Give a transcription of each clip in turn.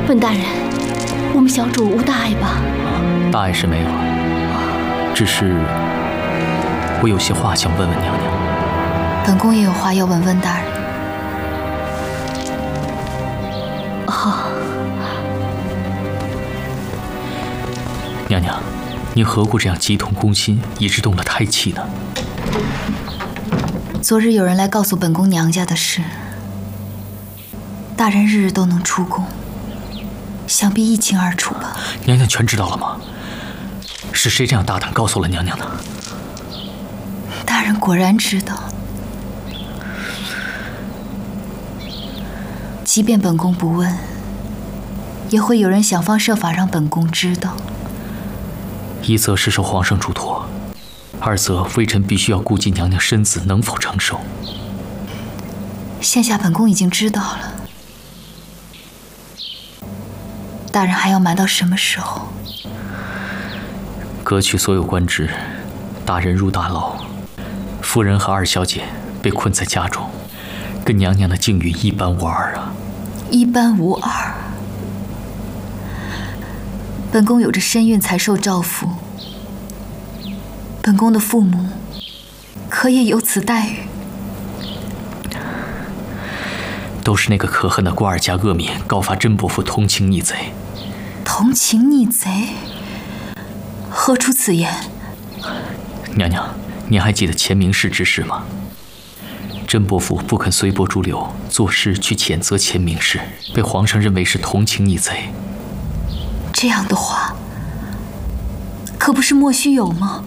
本大人，我们小主无大碍吧？ 大碍是没有，只是我有些话想问问娘娘。 本宫也有话要问温大人。 好， 娘娘，您何故这样急痛攻心，以致动了胎气呢？ 昨日有人来告诉本宫娘家的事，大人日日都能出宫，想必一清二楚吧？ 娘娘全知道了吗？是谁这样大胆告诉了娘娘的？ 大人果然知道。即便本宫不问，也会有人想方设法让本宫知道。 一则是受皇上嘱托，二则微臣必须要顾及娘娘身子能否承受。 现下本宫已经知道了，大人还要瞒到什么时候？ 革去所有官职，大人入大牢，夫人和二小姐被困在家中，跟娘娘的境遇一般无二啊！ 一般无二。本宫有着身孕才受诏服，本宫的父母可也有此待遇？ 都是那个可恨的瓜尔佳恶民告发甄伯父同情逆贼。 同情逆贼？何出此言？ 娘娘，您还记得钱明氏之事吗？甄伯父不肯随波逐流，作诗去谴责钱明氏，被皇上认为是同情逆贼。 这样的话，可不是莫须有吗？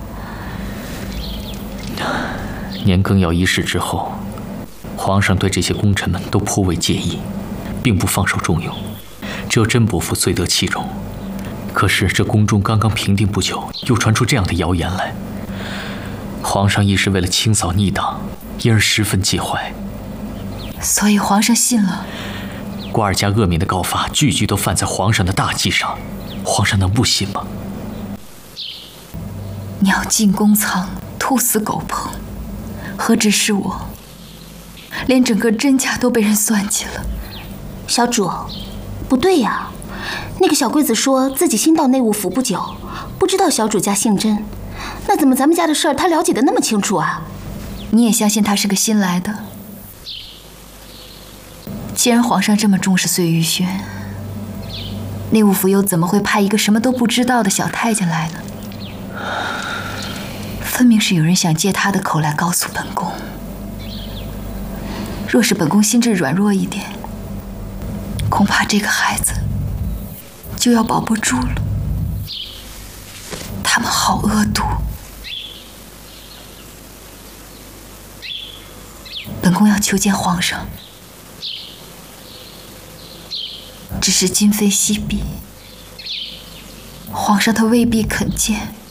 年羹尧一事之后，皇上对这些功臣们都颇为介意，并不放手重用，只有甄伯父最得其中。可是这宫中刚刚平定不久，又传出这样的谣言来，皇上一时为了清扫逆党，因而十分介怀。 所以皇上信了？ 瓜尔佳恶民的告发，句句都犯在皇上的大忌上，皇上能不信吗？ 鸟尽弓藏，兔死狗烹，何止是我，连整个甄家都被人算计了。 小主，不对呀，那个小贵子说自己新到内务府不久，不知道小主家姓甄，那怎么咱们家的事儿他了解得那么清楚啊？ 你也相信他是个新来的？既然皇上这么重视碎玉轩，内务府又怎么会派一个什么都不知道的小太监来呢？分明是有人想借他的口来告诉本宫。若是本宫心智软弱一点，恐怕这个孩子就要保不住了。他们好恶毒！本宫要求见皇上，只是今非昔比，皇上他未必肯见。